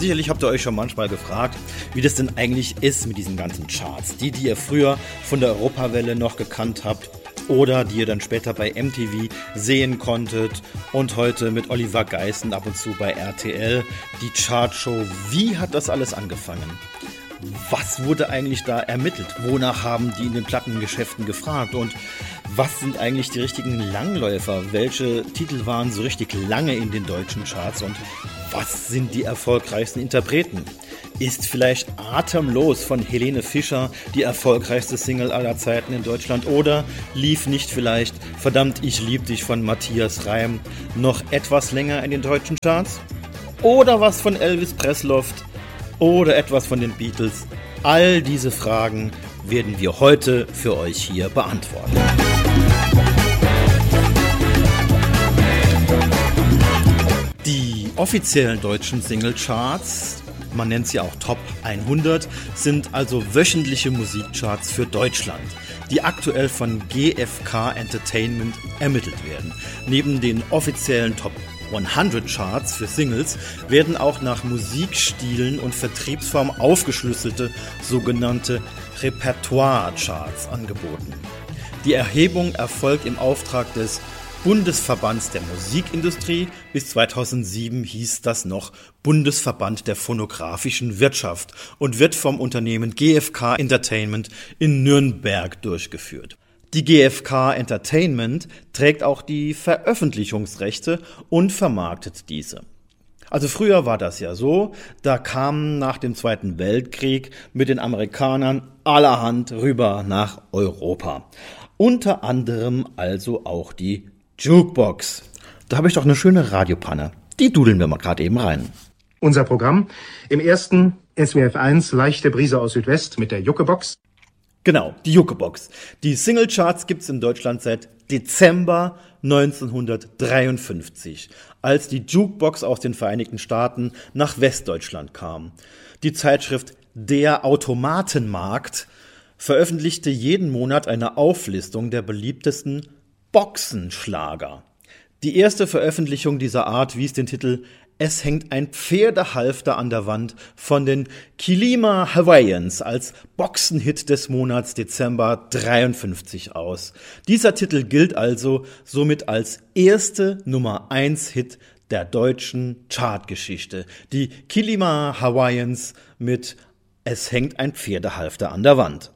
Sicherlich habt ihr euch schon manchmal gefragt, wie das denn eigentlich ist mit diesen ganzen Charts. Die ihr früher von der Europawelle noch gekannt habt oder die ihr dann später bei MTV sehen konntet und heute mit Oliver Geißen ab und zu bei RTL, die Chartshow. Wie hat das alles angefangen? Was wurde eigentlich da ermittelt? Wonach haben die in den Plattengeschäften gefragt? Und was sind eigentlich die richtigen Langläufer? Welche Titel waren so richtig lange in den deutschen Charts? Und was sind die erfolgreichsten Interpreten? Ist vielleicht Atemlos von Helene Fischer die erfolgreichste Single aller Zeiten in Deutschland? Oder lief nicht vielleicht Verdammt, ich lieb dich von Matthias Reim noch etwas länger in den deutschen Charts? Oder was von Elvis Pressloft? Oder etwas von den Beatles? All diese Fragen werden wir heute für euch hier beantworten. Die offiziellen deutschen Singlecharts, man nennt sie auch Top 100, sind also wöchentliche Musikcharts für Deutschland, die aktuell von GfK Entertainment ermittelt werden. Neben den offiziellen Top 100 Charts für Singles werden auch nach Musikstilen und Vertriebsform aufgeschlüsselte sogenannte Repertoire-Charts angeboten. Die Erhebung erfolgt im Auftrag des Bundesverbands der Musikindustrie. Bis 2007 hieß das noch Bundesverband der phonografischen Wirtschaft und wird vom Unternehmen GfK Entertainment in Nürnberg durchgeführt. Die GfK Entertainment trägt auch die Veröffentlichungsrechte und vermarktet diese. Also früher war das ja so, da kamen nach dem Zweiten Weltkrieg mit den Amerikanern allerhand rüber nach Europa. Unter anderem also auch die Jukebox. Da habe ich doch eine schöne Radiopanne. Die dudeln wir mal gerade eben rein. Unser Programm im ersten SWF 1 leichte Brise aus Südwest mit der Jukebox. Genau, die Jukebox. Die Singlecharts gibt's in Deutschland seit Dezember 1953, als die Jukebox aus den Vereinigten Staaten nach Westdeutschland kam. Die Zeitschrift Der Automatenmarkt veröffentlichte jeden Monat eine Auflistung der beliebtesten Boxenschlager. Die erste Veröffentlichung dieser Art wies den Titel Es hängt ein Pferdehalfter an der Wand von den Kilima Hawaiians als Boxenhit des Monats Dezember 53 aus. Dieser Titel gilt also somit als erste Nummer 1 Hit der deutschen Chartgeschichte. Die Kilima Hawaiians mit Es hängt ein Pferdehalfter an der Wand.